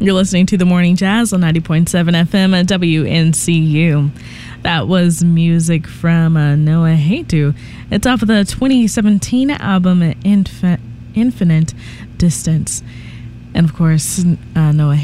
You're listening to The Morning Jazz on 90.7 FM at WNCU. That was music from Noah Haidu. It's off of the 2017 album Infinite Distance. And of course, Noah